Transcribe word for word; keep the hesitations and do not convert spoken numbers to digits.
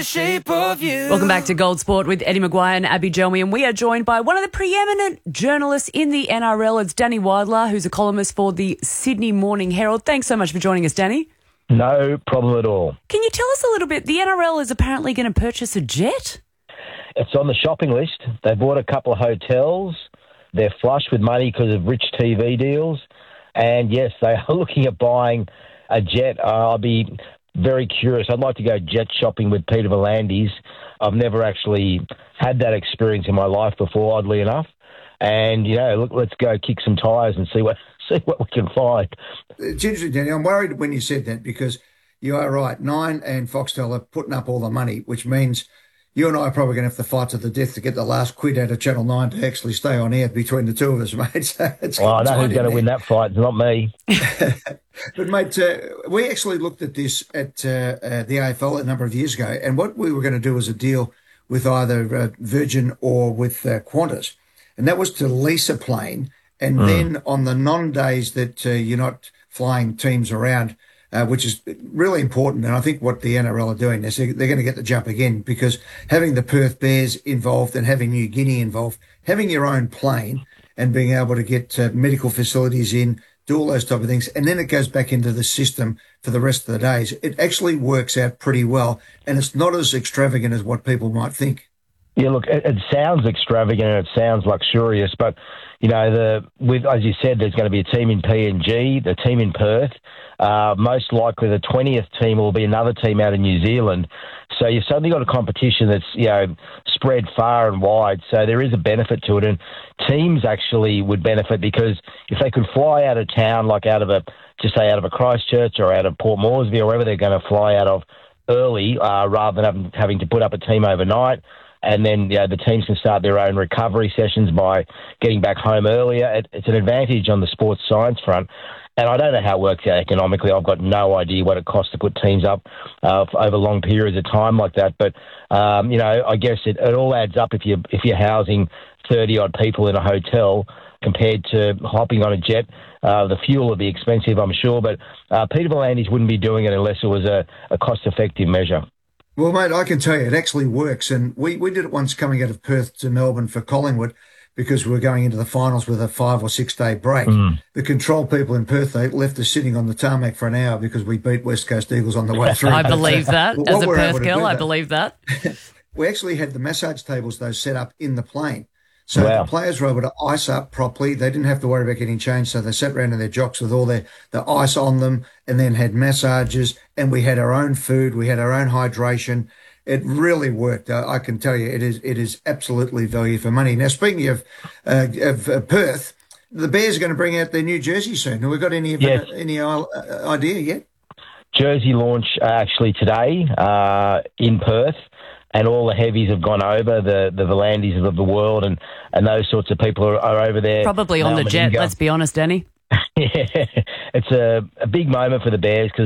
the shape of you. Welcome back to Gold Sport with Eddie Maguire and Abby Gelmi, and we are joined by one of the preeminent journalists in the N R L. It's Danny Weidler, who's a columnist for the Sydney Morning Herald. Thanks so much for joining us, Danny. No problem at all. Can you tell us a little bit? The N R L is apparently going to purchase a jet? It's on the shopping list. They bought a couple of hotels. They're flush with money because of rich T V deals. And yes, they are looking at buying a jet. Uh, I'll be very curious. I'd like to go jet shopping with Peter V'landys. I've never actually had that experience in my life before, oddly enough. And, you know, look, let's go kick some tyres and see what see what we can find. It's interesting, Danny. I'm worried when you said that because you are right. Nine and Foxtel are putting up all the money, which means you and I are probably going to have to fight to the death to get the last quid out of Channel nine to actually stay on air between the two of us, mate. So it's well, I know who's going to win that fight. It's not me. But, mate, uh, we actually looked at this at uh, uh, the A F L a number of years ago, and what we were going to do was a deal with either uh, Virgin or with uh, Qantas, and that was to lease a plane, and mm. then on the non-days that uh, you're not flying teams around, uh, which is really important, and I think what the N R L are doing is they're going to get the jump again, because having the Perth Bears involved and having New Guinea involved, having your own plane and being able to get uh, medical facilities in, do all those type of things, and then it goes back into the system for the rest of the days. It actually works out pretty well, and it's not as extravagant as what people might think. Yeah, look, it, it sounds extravagant and it sounds luxurious, but, you know, the with as you said, there's going to be a team in P N G, the team in Perth. Uh, most likely the twentieth team will be another team out in New Zealand. So you've suddenly got a competition that's, you know, spread far and wide. So there is a benefit to it. And teams actually would benefit because if they could fly out of town, like out of a, just say out of a Christchurch or out of Port Moresby or wherever they're going to fly out of early, uh, rather than having, having to put up a team overnight. And then, you know, the teams can start their own recovery sessions by getting back home earlier. It, it's an advantage on the sports science front. And I don't know how it works out economically. I've got no idea what it costs to put teams up uh, over long periods of time like that. But, um, you know, I guess it, it all adds up if, you, if you're housing thirty-odd people in a hotel compared to hopping on a jet. Uh, the fuel will be expensive, I'm sure. But uh, Peter V'landys wouldn't be doing it unless it was a, a cost-effective measure. Well, mate, I can tell you it actually works. And we, we did it once coming out of Perth to Melbourne for Collingwood because we were going into the finals with a five or six day break. Mm. The control people in Perth, they left us sitting on the tarmac for an hour because we beat West Coast Eagles on the way through. I believe that. As a Perth girl, I believe that. We actually had the massage tables, though, set up in the plane. So wow. the players were able to ice up properly. They didn't have to worry about getting changed. So they sat around in their jocks with all their the ice on them and then had massages. And we had our own food. We had our own hydration. It really worked. Uh, I can tell you it is it is absolutely value for money. Now, speaking of, uh, of uh, Perth, the Bears are going to bring out their new jersey soon. Have we got any, yes. any uh, idea yet? Jersey launch uh, actually today uh, in Perth. And all the heavies have gone over, the the V'landys of the world, and, and those sorts of people are, are over there. Probably on the jet, let's be honest, Danny. Yeah, it's a, a big moment for the Bears because